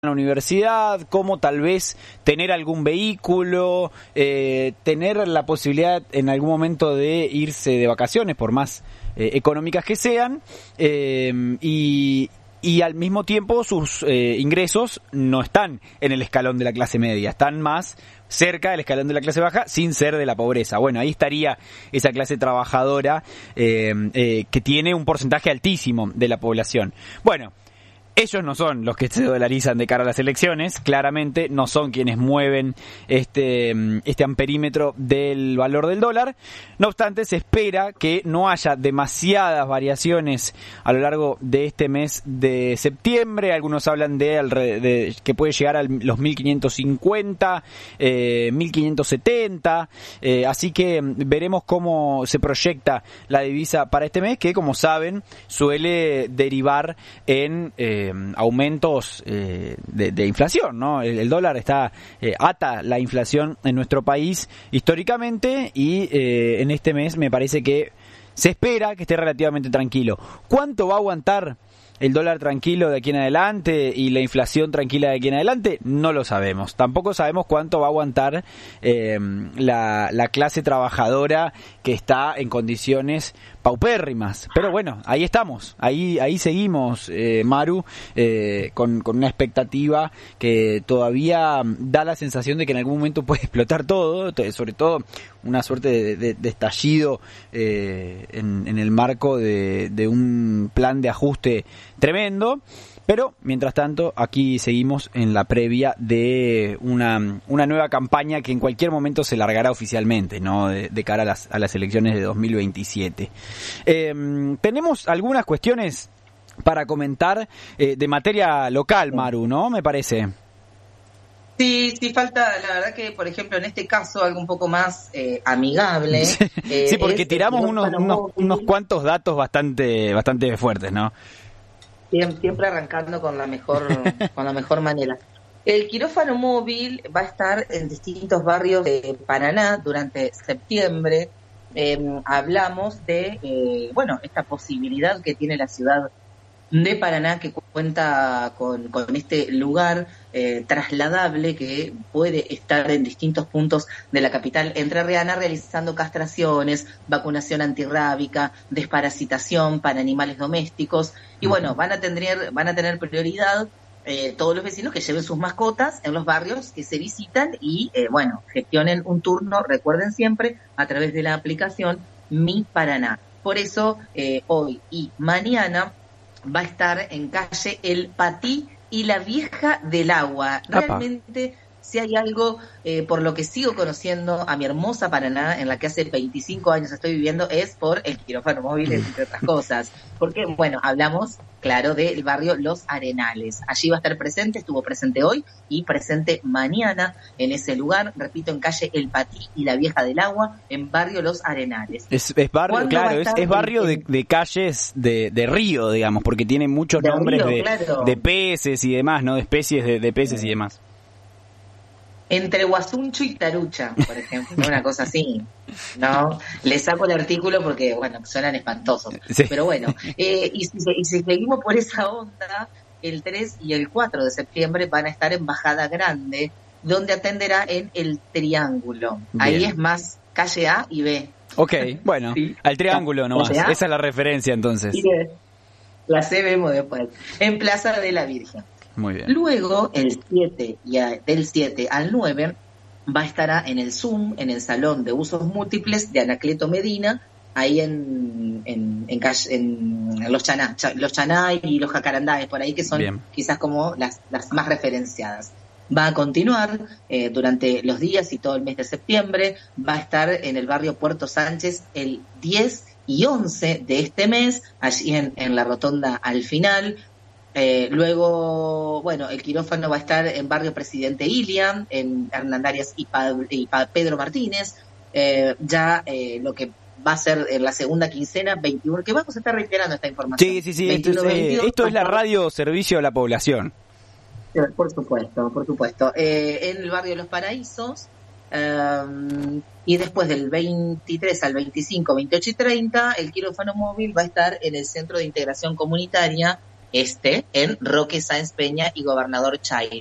la universidad, cómo tal vez tener algún vehículo, tener la posibilidad en algún momento de irse de vacaciones, por más económicas que sean, y al mismo tiempo sus ingresos no están en el escalón de la clase media, están más cerca del escalón de la clase baja sin ser de la pobreza. Bueno, ahí estaría esa clase trabajadora que tiene un porcentaje altísimo de la población. Bueno, ellos no son los que se dolarizan de cara a las elecciones, claramente no son quienes mueven este amperímetro del valor del dólar. No obstante, se espera que no haya demasiadas variaciones a lo largo de este mes de septiembre. Algunos hablan de que puede llegar a los 1.550, 1.570, así que veremos cómo se proyecta la divisa para este mes, que como suele derivar en aumentos de inflación, ¿no? El dólar ata la inflación en nuestro país históricamente y en este mes me parece que se espera que esté relativamente tranquilo. ¿Cuánto va a aguantar el dólar tranquilo de aquí en adelante y la inflación tranquila de aquí en adelante? No lo sabemos. Tampoco sabemos cuánto va a aguantar la clase trabajadora que está en condiciones paupérrimas. Pero bueno, ahí estamos. Ahí seguimos, Maru, con una expectativa que todavía da la sensación de que en algún momento puede explotar todo, sobre todo una suerte de estallido en el marco de un plan de ajuste tremendo. Pero, mientras tanto, aquí seguimos en la previa de una nueva campaña que en cualquier momento se largará oficialmente, ¿no? De cara a las elecciones de 2027. Tenemos algunas cuestiones para comentar de materia local, Maru, ¿no? Me parece. Sí, falta, la verdad que, por ejemplo, en este caso, algo un poco más amigable. Sí, porque tiramos unos cuantos datos bastante fuertes, ¿no? Siempre arrancando con la mejor manera. El quirófano móvil va a estar en distintos barrios de Paraná durante septiembre. Hablamos de esta posibilidad que tiene la ciudad de Paraná, que cuenta con este lugar trasladable que puede estar en distintos puntos de la capital entrerriana realizando castraciones, vacunación antirrábica, desparasitación para animales domésticos. Y bueno, van a tener prioridad todos los vecinos que lleven sus mascotas en los barrios que se visitan y gestionen un turno, recuerden siempre, a través de la aplicación Mi Paraná. Por eso hoy y mañana va a estar en calle El Patí y la Vieja del Agua. Realmente, si hay algo por lo que sigo conociendo a mi hermosa Paraná, en la que hace 25 años estoy viviendo, es por el quirófano móvil, entre otras cosas. Porque, hablamos, claro, del barrio Los Arenales. Allí va a estar presente, estuvo presente hoy y presente mañana en ese lugar, repito, en calle El Patí y la Vieja del Agua, en barrio Los Arenales. Es barrio, claro, es barrio de calles de río, digamos, porque tiene muchos nombres de peces y demás, ¿no? De especies de peces y demás. Entre Guasuncho y Tarucha, por ejemplo, una cosa así, ¿no? Le saco el artículo porque, suenan espantosos. Sí. Pero y si seguimos por esa onda, el 3 y el 4 de septiembre van a estar en Bajada Grande, donde atenderá en El Triángulo. Bien. Ahí es más calle A y B. Ok, sí. Al Triángulo nomás, esa es la referencia entonces. Y la C vemos después, en Plaza de la Virgen. Muy bien. Luego, del 7 al 9, va a estar en el Zoom, en el Salón de Usos Múltiples de Anacleto Medina, ahí en los Chaná y los Jacarandáes, por ahí, que son bien, quizás como las más referenciadas. Va a continuar durante los días y todo el mes de septiembre, va a estar en el barrio Puerto Sánchez el 10 y 11 de este mes, allí en la rotonda al final. Luego, el quirófano va a estar en barrio Presidente Ilian, en Hernandarias y Pedro Martínez, lo que va a ser en la segunda quincena, 21, que vamos a estar reiterando esta información. Sí, 21, esto es la radio servicio a la población. Por supuesto. En el barrio Los Paraísos, y después del 23 al 25, 28 y 30, el quirófano móvil va a estar en el Centro de Integración Comunitaria Este en Roque Sáenz Peña y Gobernador Chay.